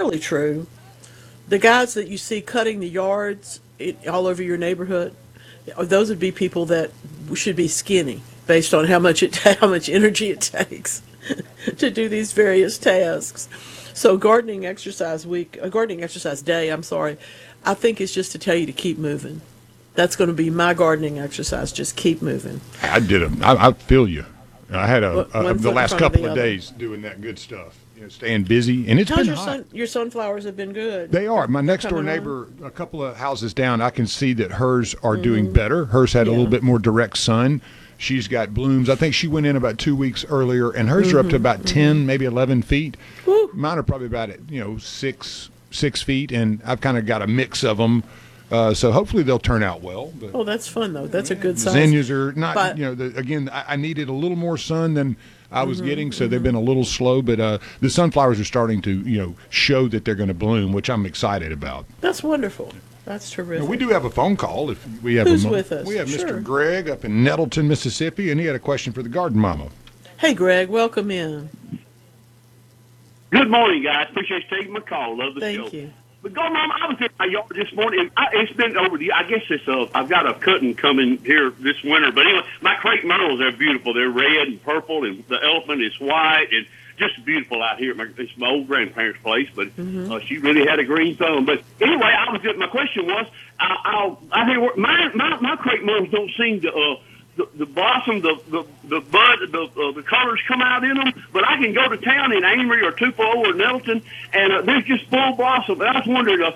fairly true. The guys that you see cutting the yards all over your neighborhood, those would be people that should be skinny based on how much energy it takes to do these various tasks. So gardening exercise day, I'm sorry, I think is just to tell you to keep moving. That's going to be my gardening exercise. Just keep moving. I feel you. I had One the foot in last front of couple the of other. days doing that good stuff. Staying busy, and it's How's been hot. your sunflowers have been good? They are. My They're next door coming on. neighbor, a couple of houses down, I can see that hers are doing better. Hers had a little Yeah. bit more direct sun. She's got blooms. I think she went in about 2 weeks earlier, and hers are up to about 10, maybe 11 feet. Woo. Mine are probably about 6 feet, and I've kind of got a mix of them. So hopefully they'll turn out well. But Oh, that's fun though. That's a good size. zinnias are not. But Again, I needed a little more sun than I was getting, so they've been a little slow. But the sunflowers are starting to show that they're going to bloom, which I'm excited about. that's wonderful. That's terrific. We do have a phone call. If we have Who's a with us? We have Sure. Mr. Greg up in Nettleton, Mississippi, and he had a question for the garden mama. Hey, Greg, welcome in. Good morning, guys. Appreciate you taking my call. Love the show. Thank you. But go, Mom. I was in my yard this morning. It's been over the. I guess it's. I've got a cutting coming here this winter. But anyway, my crepe myrtles are beautiful. They're red and purple, and the elephant is white, and just beautiful out here. It's my old grandparents' place, but she really had a green thumb. But anyway, my question was, I think my crepe myrtles don't seem to. The blossom, the bud, the colors come out in them. But I can go to town in Amory or Tupelo or Nettleton, and there's just full blossom. And I was wondering,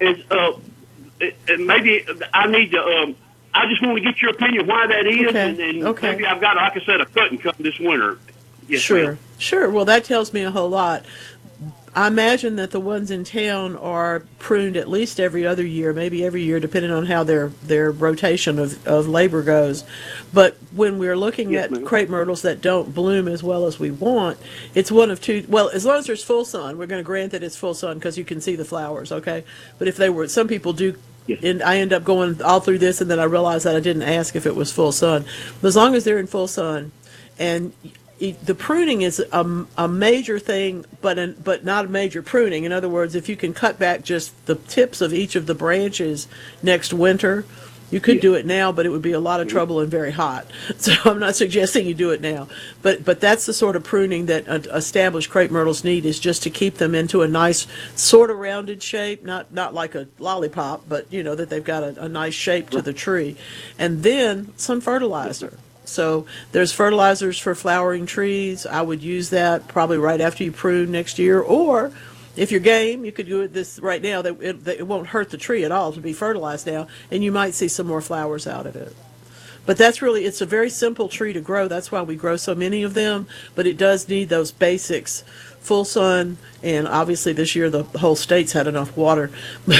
maybe I need to. I just want to get your opinion why that is, Okay. and Okay. maybe I've got, like I said, a cutting come this winter. Yes, Sure. ma'am. Sure. Well, that tells me a whole lot. I imagine that the ones in town are pruned at least every other year, maybe every year, depending on how their rotation of labor goes. But when we're looking Yes, at ma'am. crepe myrtles that don't bloom as well as we want, it's one of two. Well, as long as there's full sun, we're going to grant that it's full sun because you can see the flowers, okay? But if they were, some people do. Yes. And I end up going all through this, and then I realize that I didn't ask if it was full sun. But as long as they're in full sun, and the pruning is a major thing, but not a major pruning. In other words, if you can cut back just the tips of each of the branches next winter, you could do it now, but it would be a lot of trouble and very hot. So I'm not suggesting you do it now. But that's the sort of pruning that established crepe myrtles need, is just to keep them into a nice sort of rounded shape, not like a lollipop, but that they've got a nice shape to the tree. And then some fertilizer. So there's fertilizers for flowering trees. I would use that probably right after you prune next year. Or if you're game, you could do it this right now. It won't hurt the tree at all to be fertilized now, and you might see some more flowers out of it. But it's a very simple tree to grow. That's why we grow so many of them. But it does need those basics: full sun, and obviously this year the whole state's had enough water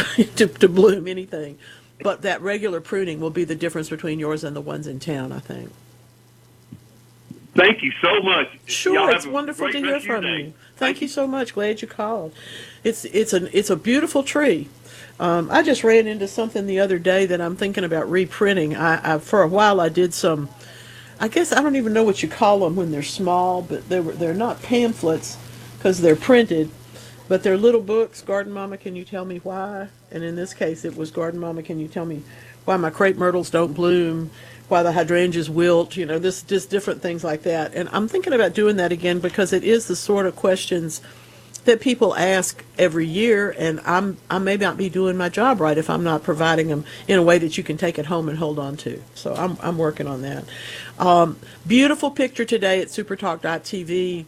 to bloom anything. But that regular pruning will be the difference between yours and the ones in town, I think. Thank you so much. Sure, Y'all it's have a wonderful great to hear rest of your from day. you. Thank you so much. Glad you called. It's a beautiful tree. I just ran into something the other day that I'm thinking about reprinting. I for a while I did some. I guess I don't even know what you call them when they're small, but they're not pamphlets because they're printed, but they're little books. Garden Mama, can you tell me why? And in this case, it was Garden Mama, can you tell me why my crepe myrtles don't bloom? Why the hydrangeas wilt, this just different things like that. And I'm thinking about doing that again because it is the sort of questions that people ask every year, and I may not be doing my job right if I'm not providing them in a way that you can take it home and hold on to. So I'm working on that. Beautiful picture today at supertalk.tv.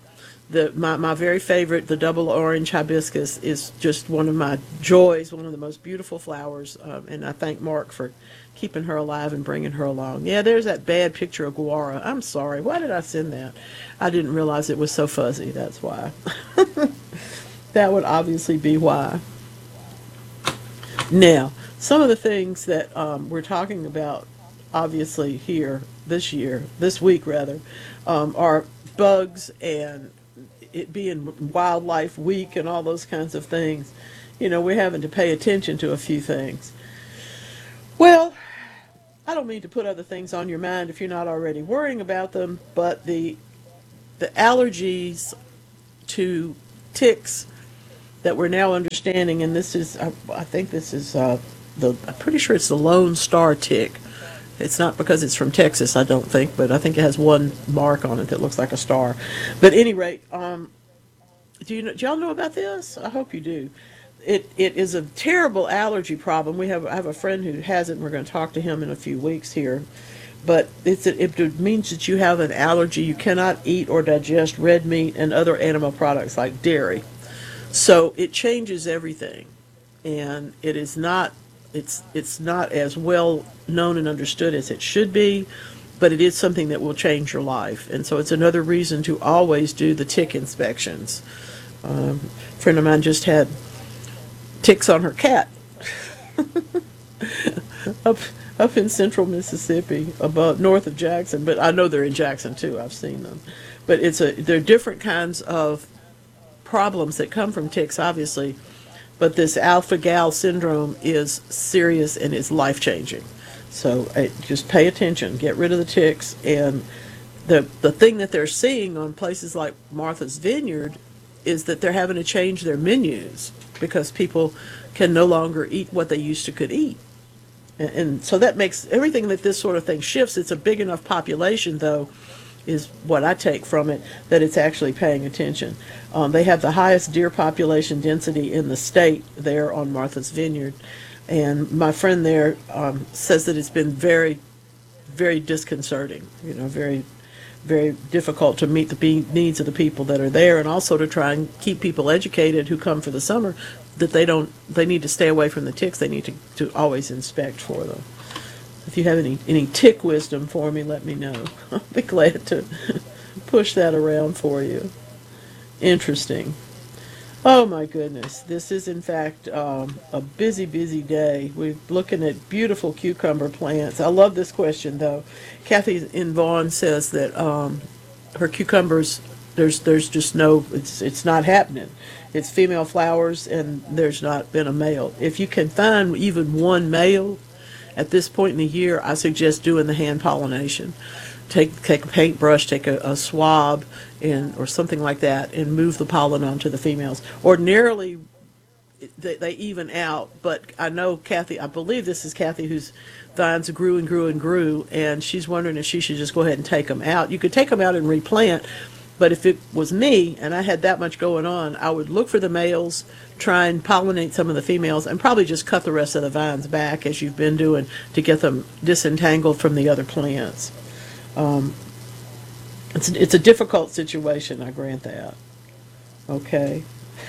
My very favorite, the double orange hibiscus, is just one of my joys, one of the most beautiful flowers, and I thank Mark for keeping her alive and bringing her along. Yeah, there's that bad picture of guara. I'm sorry. Why did I send that? I didn't realize it was so fuzzy. That's why. That would obviously be why. Now, some of the things that we're talking about, obviously here this week rather, are bugs and it being Wildlife Week and all those kinds of things. We're having to pay attention to a few things. Well, I don't mean to put other things on your mind if you're not already worrying about them, but the allergies to ticks that we're now understanding, and this is, I think this is I'm pretty sure it's the Lone Star tick. It's not because it's from Texas, I don't think, but I think it has one mark on it that looks like a star. But at any rate, do y'all know about this? I hope you do. It is a terrible allergy problem. I have a friend who has it, and we're going to talk to him in a few weeks here. But it means that you have an allergy. You cannot eat or digest red meat and other animal products like dairy. So it changes everything, and it's not as well known and understood as it should be, but it is something that will change your life. And so it's another reason to always do the tick inspections. A friend of mine just had ticks on her cat up in central Mississippi, about north of Jackson. But I know they're in Jackson too. I've seen them. But there are different kinds of problems that come from ticks, obviously, but this alpha-gal syndrome is serious and is life-changing. So just pay attention, get rid of the ticks, and the thing that they're seeing on places like Martha's Vineyard is that they're having to change their menus because people can no longer eat what they used to could eat. And so that makes everything that this sort of thing shifts. It's a big enough population, though, is what I take from it, that it's actually paying attention. They have the highest deer population density in the state there on Martha's Vineyard. And my friend there says that it's been very, very disconcerting, very, very difficult to meet the needs of the people that are there, and also to try and keep people educated who come for the summer that they need to stay away from the ticks. They need to always inspect for them. If you have any tick wisdom for me, let me know. I'll be glad to push that around for you. Interesting. Oh my goodness. This is in fact a busy, busy day. We're looking at beautiful cucumber plants. I love this question though. Kathy in Vaughan says that her cucumbers, there's just no, it's not happening. It's female flowers and there's not been a male. If you can find even one male, at this point in the year, I suggest doing the hand pollination. Take a paintbrush, take a swab, or something like that, and move the pollen onto the females. Ordinarily, they even out, but I know Kathy, I believe this is Kathy, whose vines grew and grew and grew, and she's wondering if she should just go ahead and take them out. You could take them out and replant, but if it was me and I had that much going on, I would look for the males, try and pollinate some of the females, and probably just cut the rest of the vines back as you've been doing to get them disentangled from the other plants. It's a difficult situation, I grant that. Okay.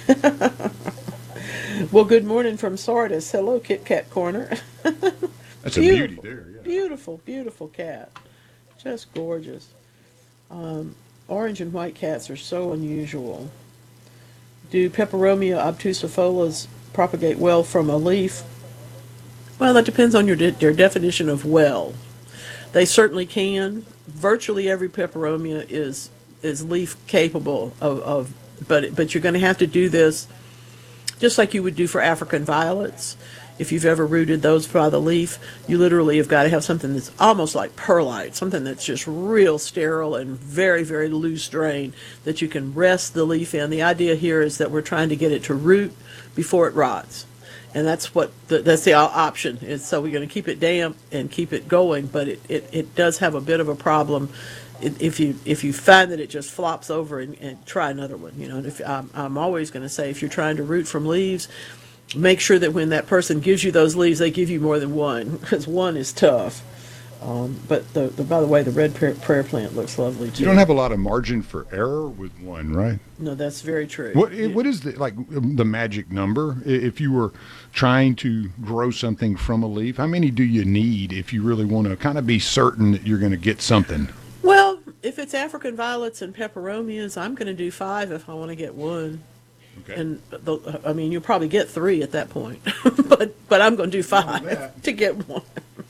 Well, good morning from Sardis. Hello, Kit Kat Corner. That's a beauty there. Yeah. Beautiful, beautiful cat. Just gorgeous. Orange and white cats are so unusual. Do Peperomia obtusifolia propagate well from a leaf? Well, that depends on your definition of well. They certainly can. Virtually every peperomia is leaf capable of but you're going to have to do this just like you would do for African violets. If you've ever rooted those by the leaf, you literally have got to have something that's almost like perlite, something that's just real sterile and very, very loose drain that you can rest the leaf in. The idea here is that we're trying to get it to root before it rots. And that's that's the option. Is so we're going to keep it damp and keep it going, but it does have a bit of a problem if you find that it just flops over and try another one. And if I'm always going to say, if you're trying to root from leaves, make sure that when that person gives you those leaves, they give you more than one, because one is tough. But by the way, the red prayer plant looks lovely too. You don't have a lot of margin for error with one, right? No, that's very true. What is the magic number if you were trying to grow something from a leaf? How many do you need if you really want to kind of be certain that you're going to get something? Well, if it's African violets and peperomias, I'm going to do 5 if I want to get one. Okay. And I mean, you'll probably get 3 at that point, but I'm going to do 5 to get one.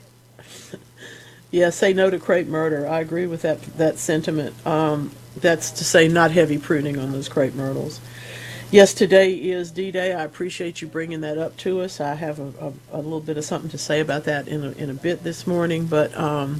Yeah, say no to crepe myrtle. I agree with that sentiment. That's to say not heavy pruning on those crepe myrtles. Yes, today is D-Day. I appreciate you bringing that up to us. I have a little bit of something to say about that in a bit this morning, but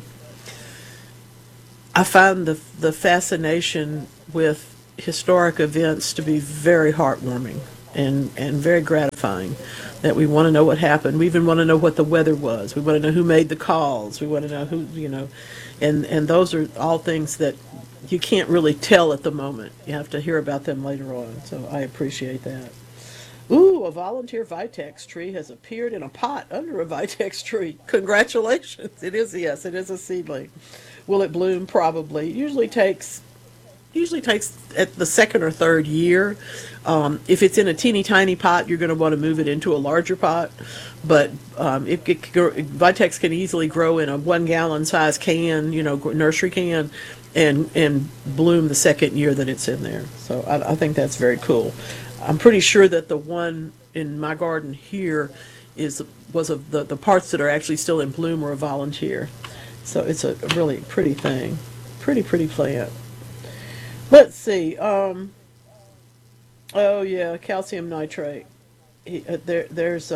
I find the fascination with historic events to be very heartwarming. and very gratifying that we want to know what happened. We even want to know what the weather was. We want to know who made the calls. We want to know who, and those are all things that you can't really tell at the moment. You have to hear about them later on. So I appreciate that. Ooh, a volunteer Vitex tree has appeared in a pot under a Vitex tree. Congratulations. It is, yes, it is a seedling. Will it bloom? Probably. Usually takes at the second or third year. If it's in a teeny tiny pot, you're going to want to move it into a larger pot. But Vitex can easily grow in a 1 gallon size can, nursery can, and bloom the second year that it's in there. So I think that's very cool. I'm pretty sure that the one in my garden here was of the parts that are actually still in bloom are a volunteer. So it's a really pretty thing. Pretty plant. Let's see. Oh yeah, calcium nitrate. There's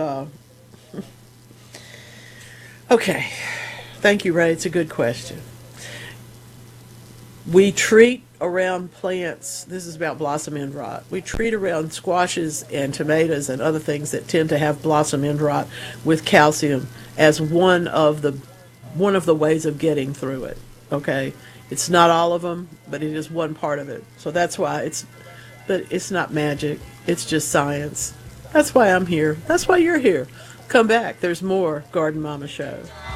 okay. Thank you, Ray. It's a good question. We treat around plants, this is about blossom end rot. We treat around squashes and tomatoes and other things that tend to have blossom end rot with calcium as one of the ways of getting through it. Okay? It's not all of them, but it is one part of it. So that's why but it's not magic. It's just science. That's why I'm here. That's why you're here. Come back. There's more Garden Mama Show.